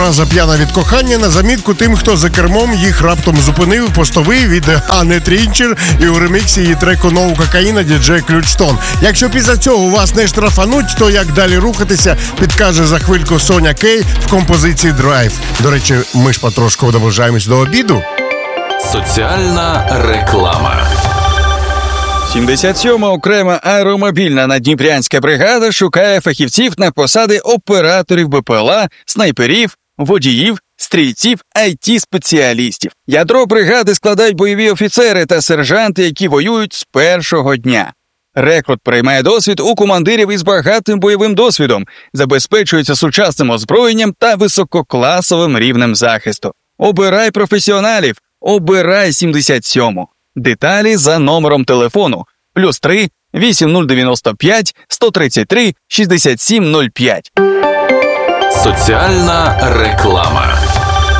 фраза «п'яна від кохання» на замітку тим, хто за кермом їх раптом зупинив постовий від Анни Трінчер і у реміксі її треку «Ноу кокаїна» діджей Ключтон. Якщо після цього вас не штрафануть, то як далі рухатися, підкаже за хвильку Соня Кей в композиції «Драйв». До речі, ми ж потрошку наближаємось до обіду. Соціальна реклама. 77-ма окрема аеромобільна наддніпрянська бригада шукає фахівців на посади операторів БПЛА, снайперів, водіїв, стрільців, IT-спеціалістів. Ядро бригади складають бойові офіцери та сержанти, які воюють з першого дня. Рекрут приймає досвід у командирів із багатим бойовим досвідом, забезпечується сучасним озброєнням та висококласовим рівнем захисту. Обирай професіоналів, обирай 77-му. Деталі за номером телефону +3 8095 133 6705. Соціальна реклама.